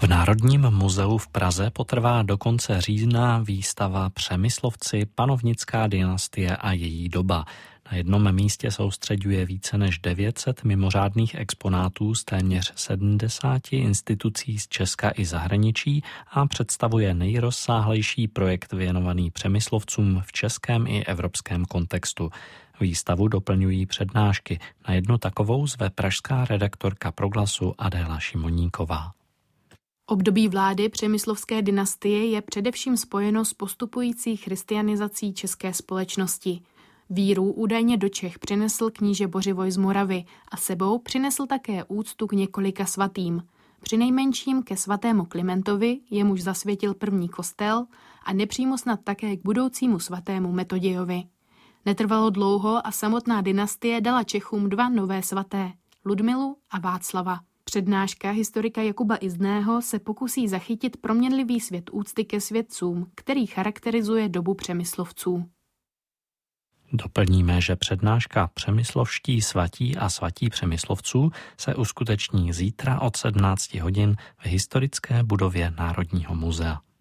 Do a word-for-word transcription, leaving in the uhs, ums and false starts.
V Národním muzeu v Praze potrvá do konce října výstava Přemyslovci, panovnická dynastie a její doba. Na jednom místě soustřeďuje více než devět set mimořádných exponátů z téměř sedmdesáti institucí z Česka i zahraničí a představuje nejrozsáhlejší projekt věnovaný Přemyslovcům v českém i evropském kontextu. Výstavu doplňují přednášky. Na jednu takovou zve pražská redaktorka Proglasu Adéla Šimoníková. Období vlády Přemyslovské dynastie je především spojeno s postupující christianizací české společnosti. Víru údajně do Čech přinesl kníže Bořivoj z Moravy a sebou přinesl také úctu k několika svatým. Přinejmenším ke svatému Klimentovi, jemuž zasvětil první kostel, a nepřímo snad také k budoucímu svatému Metodějovi. Netrvalo dlouho a samotná dynastie dala Čechům dva nové svaté, Ludmilu a Václava. Přednáška historika Jakuba Izdného se pokusí zachytit proměnlivý svět úcty ke svědcům, který charakterizuje dobu Přemyslovců. Doplníme, že přednáška Přemyslovští svatí a svatí Přemyslovců se uskuteční zítra od sedmnácti hodin v historické budově Národního muzea.